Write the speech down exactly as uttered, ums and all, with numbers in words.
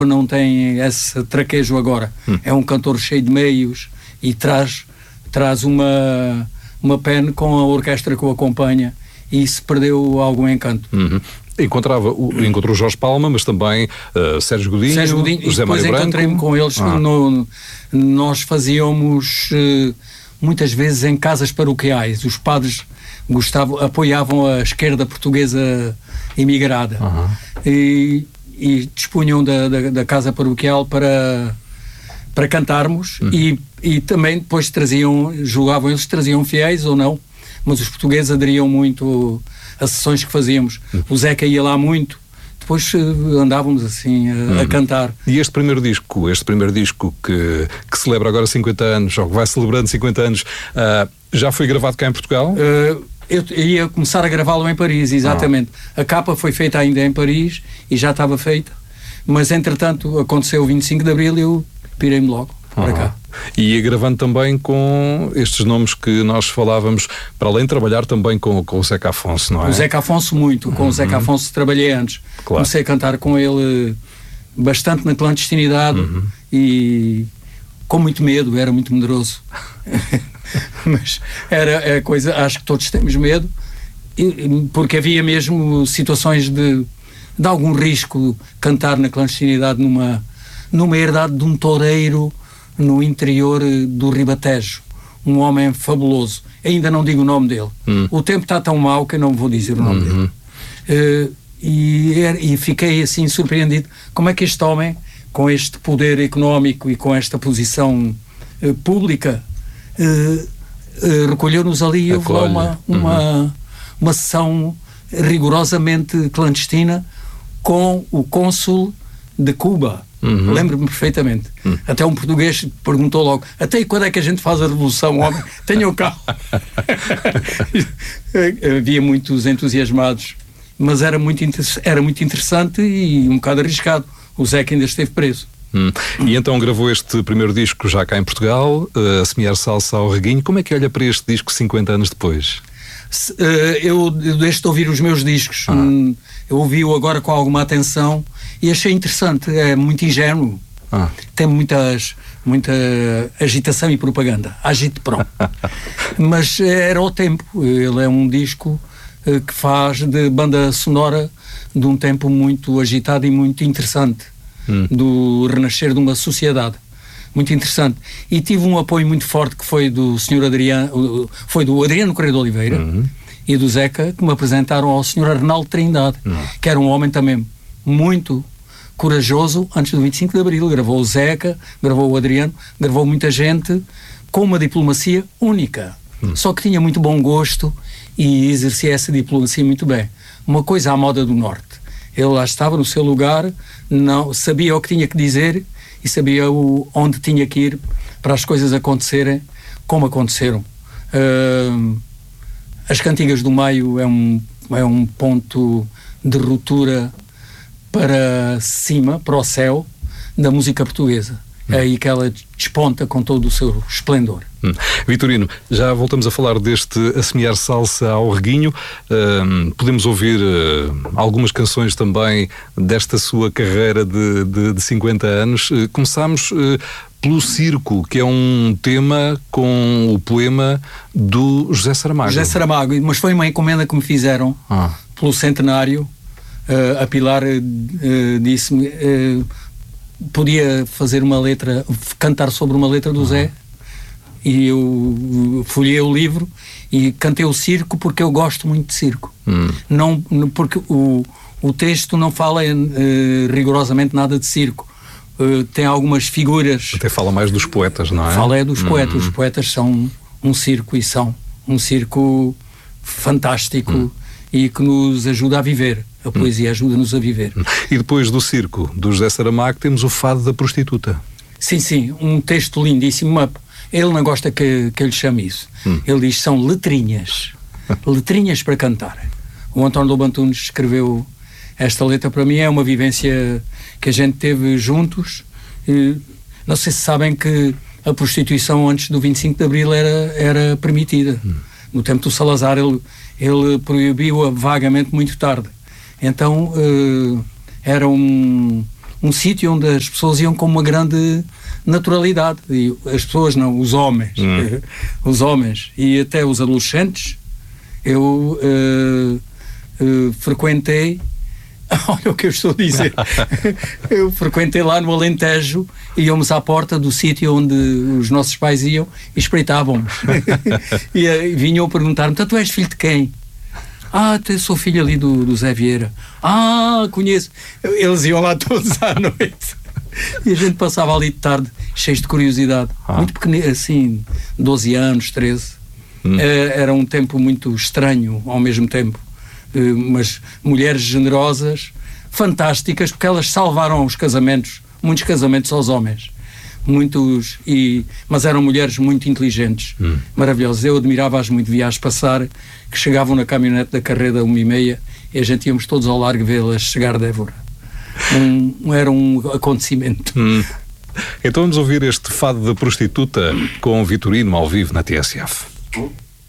não tem esse traquejo agora. Hum. É um cantor cheio de meios e traz, traz uma, uma pen com a orquestra que o acompanha, e isso perdeu algum encanto. Uhum. Encontrava, encontrou Jorge Palma, mas também uh, Sérgio Godinho, Sérgio Godinho, José Mário Branco. Depois encontrei-me com eles. Ah. No, nós fazíamos uh, muitas vezes em casas paroquiais. Os padres gostavam, apoiavam a esquerda portuguesa imigrada. Uhum. E, e dispunham da, da, da casa paroquial para, para cantarmos. Uhum. E, e também depois traziam, julgavam eles, traziam fiéis ou não, mas os portugueses aderiam muito às sessões que fazíamos. Uhum. O Zeca ia lá muito, depois andávamos assim a, uhum. a cantar. E este primeiro disco, este primeiro disco que, que celebra agora cinquenta anos, ou que vai celebrando cinquenta anos, uh, já foi gravado cá em Portugal? Uh, eu ia começar a gravá-lo em Paris, exatamente. Ah. A capa foi feita ainda em Paris e já estava feita, mas entretanto aconteceu o vinte e cinco de Abril e eu pirei-me logo para uhum. cá. E ia gravando também com estes nomes que nós falávamos, para além de trabalhar também com, com o Zeca Afonso, não é? O Zeca Afonso muito, com uhum. o Zeca Afonso trabalhei antes. Claro. Comecei a cantar com ele bastante na clandestinidade uhum. e com muito medo, era muito medroso. Mas era a coisa, acho que todos temos medo, porque havia mesmo situações de, de algum risco cantar na clandestinidade numa, numa herdade de um toureiro no interior do Ribatejo, um homem fabuloso. Ainda não digo o nome dele. Hum. O tempo está tão mau que eu não vou dizer o nome uhum. dele. Uh, e, e fiquei assim surpreendido. Como é que este homem, com este poder económico e com esta posição uh, pública, uh, uh, recolheu-nos ali e houve lá uma, uma, uhum. uma sessão rigorosamente clandestina com o cônsul de Cuba. Uhum. Lembro-me perfeitamente. Uhum. Até um português perguntou logo: até e quando é que a gente faz a revolução, homem? Tenham calma. Havia muitos entusiasmados, mas era muito, era muito interessante e um bocado arriscado. O Zeca ainda esteve preso. Hum. E então gravou este primeiro disco já cá em Portugal, uh, A Semear Salsa ao Reguinho. Como é que olha para este disco cinquenta anos depois? Se, uh, eu, eu deixo de ouvir os meus discos. Ah. Hum, eu ouvi-o agora com alguma atenção e achei interessante. É muito ingênuo. Ah. Tem muitas, muita agitação e propaganda. Agite pronto. Mas era o tempo. Ele é um disco uh, que faz de banda sonora de um tempo muito agitado e muito interessante. Hum. Do renascer de uma sociedade muito interessante, e tive um apoio muito forte que foi do senhor Adriano, foi do Adriano Correia de Oliveira uhum. e do Zeca, que me apresentaram ao senhor Arnaldo Trindade, uhum. que era um homem também muito corajoso. Antes do vinte e cinco de Abril gravou o Zeca, gravou o Adriano, gravou muita gente com uma diplomacia única, uhum. só que tinha muito bom gosto e exercia essa diplomacia muito bem. Uma coisa à moda do Norte. Ele lá estava no seu lugar, não sabia o que tinha que dizer e sabia o, onde tinha que ir para as coisas acontecerem como aconteceram. Uh, as Cantigas do Maio é um, é um ponto de ruptura para cima, para o céu, da música portuguesa. Hum. É aí que ela desponta com todo o seu esplendor. Hum. Vitorino, já voltamos a falar deste A Semear Salsa ao Reguinho. Uh, podemos ouvir uh, algumas canções também desta sua carreira de, de, de cinquenta anos. Uh, começámos uh, pelo Circo, que é um tema com o poema do José Saramago. José Saramago, mas foi uma encomenda que me fizeram ah. pelo centenário. Uh, a Pilar uh, disse-me uh, podia fazer uma letra, cantar sobre uma letra do ah. Zé. E eu folhei o livro e cantei o circo porque eu gosto muito de circo. Hum. Não, porque o, o texto não fala uh, rigorosamente nada de circo. Uh, tem algumas figuras. Até fala mais dos poetas, não é? Fala é dos hum. poetas. Os poetas são um circo e são um circo fantástico hum. e que nos ajuda a viver. A poesia hum. ajuda-nos a viver. E depois do circo do José Saramago temos o Fado da Prostituta. Sim, sim. Um texto lindíssimo. Uma, ele não gosta que, que eu lhe chame isso. Hum. Ele diz que são letrinhas. letrinhas para cantar. O António Lobo Antunes escreveu esta letra para mim. É uma vivência que a gente teve juntos. E não sei se sabem que a prostituição antes do vinte e cinco de Abril era, era permitida. Hum. No tempo do Salazar ele, ele proibiu-a vagamente muito tarde. Então uh, era um, um sítio onde as pessoas iam com uma grande naturalidade. E as pessoas não, os homens. Hum. Os homens e até os adolescentes. Eu uh, uh, frequentei, olha o que eu estou a dizer, eu frequentei lá no Alentejo, íamos à porta do sítio onde os nossos pais iam e espreitávamos. E uh, vinham perguntar-me: então tu és filho de quem? Ah, eu sou filho ali do, do Zé Vieira. Ah, conheço. Eles iam lá todos à noite. E a gente passava ali de tarde, cheios de curiosidade. Ah. Muito pequenino, assim, doze anos, treze. Hum. Era um tempo muito estranho ao mesmo tempo, mas mulheres generosas, fantásticas, porque elas salvaram os casamentos, muitos casamentos aos homens, muitos, e, mas eram mulheres muito inteligentes, hum. maravilhosas. Eu admirava-as muito, via-as passar, que chegavam na caminhonete da carreta uma e meia e a gente íamos todos ao largo vê-las chegar de Évora. Um, era um acontecimento. Hum. Então vamos ouvir este fado da prostituta com o Vitorino ao vivo na T S F.